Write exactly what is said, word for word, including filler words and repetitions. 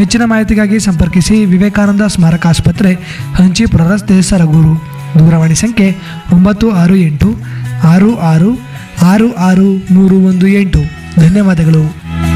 ಹೆಚ್ಚಿನ ಮಾಹಿತಿಗಾಗಿ ಸಂಪರ್ಕಿಸಿ ವಿವೇಕಾನಂದ ಸ್ಮಾರಕ ಆಸ್ಪತ್ರೆ, ಹಂಚಿಪುರ ರಸ್ತೆ, ಸರಗೂರು. ದೂರವಾಣಿ ಸಂಖ್ಯೆ ಒಂಬತ್ತು ಆರು ಎಂಟು ಆರು ಆರು ಆರು ಆರು ಮೂರು ಒಂದು ಎಂಟು. ಧನ್ಯವಾದಗಳು.